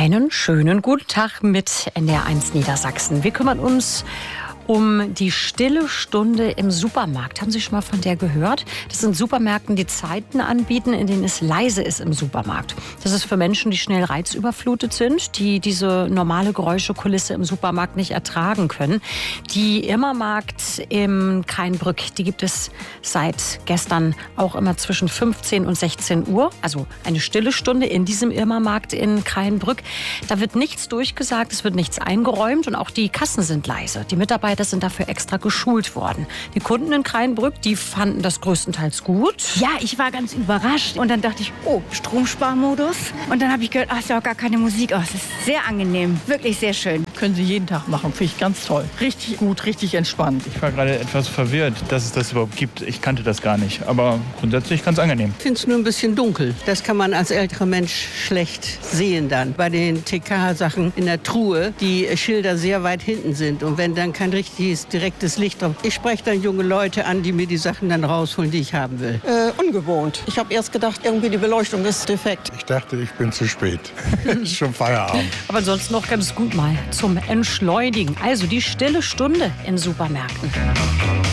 Einen schönen guten Tag mit NDR1 Niedersachsen. Wir kümmern uns um die stille Stunde im Supermarkt. Haben Sie schon mal von der gehört? Das sind Supermärkte, die Zeiten anbieten, in denen es leise ist im Supermarkt. Das ist für Menschen, die schnell reizüberflutet sind, die diese normale Geräuschekulisse im Supermarkt nicht ertragen können. Die Irmermarkt im Kainbrück, die gibt es seit gestern auch immer zwischen 15 und 16 Uhr. Also eine stille Stunde in diesem Irmermarkt in Kainbrück. Da wird nichts durchgesagt, es wird nichts eingeräumt und auch die Kassen sind leise. Die Mitarbeiter sind dafür extra geschult worden. Die Kunden in Kainbrück, die fanden das größtenteils gut. Ja, ich war ganz überrascht. Und dann dachte ich, oh, Stromsparmodus. Und dann habe ich gehört, ach, ist ja auch gar keine Musik aus. Das ist sehr angenehm, wirklich sehr schön. Können Sie jeden Tag machen, finde ich ganz toll. Richtig gut, richtig entspannt. Ich war gerade etwas verwirrt, dass es das überhaupt gibt. Ich kannte das gar nicht, aber grundsätzlich ganz angenehm. Ich finde es nur ein bisschen dunkel. Das kann man als älterer Mensch schlecht sehen dann. Bei den TK-Sachen in der Truhe, die Schilder sehr weit hinten sind. Und wenn dann kein richtiges, direktes Licht drauf. Ich spreche dann junge Leute an, die mir die Sachen dann rausholen, die ich haben will. Ungewohnt. Ich habe erst gedacht, irgendwie die Beleuchtung ist defekt. Ich dachte, ich bin zu spät. Ist schon Feierabend. Aber ansonsten noch ganz gut mal zum Entschleunigen. Also die stille Stunde in Supermärkten.